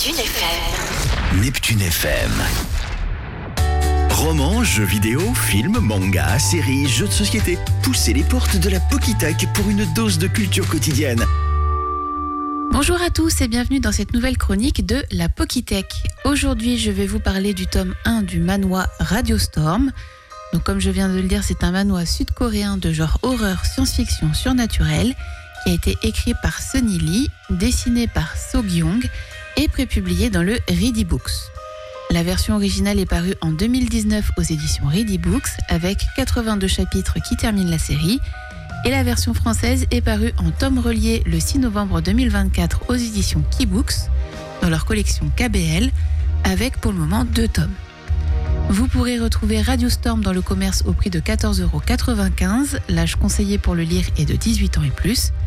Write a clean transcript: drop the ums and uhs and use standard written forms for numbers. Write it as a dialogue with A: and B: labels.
A: Neptune FM.
B: Neptune FM. Romans, jeux vidéo, films, mangas, séries, jeux de société. Poussez les portes de la Pokitech pour une dose de culture quotidienne.
C: Bonjour à tous et bienvenue dans cette nouvelle chronique de la Pokitech. Aujourd'hui, je vais vous parler du tome 1 du manhwa Radio Storm. Donc, comme je viens de le dire, c'est un manhwa sud-coréen de genre horreur, science-fiction, surnaturel qui a été écrit par Sunny Lee, dessiné par So Gyung et prépublié dans le Ready Books. La version originale est parue en 2019 aux éditions Ready Books avec 82 chapitres qui terminent la série. Et la version française est parue en tome relié le 6 novembre 2024 aux éditions Keybooks dans leur collection KBL avec pour le moment 2 tomes. Vous pourrez retrouver Radio Storm dans le commerce au prix de 14,95 €. L'âge conseillé pour le lire est de 18 ans et plus.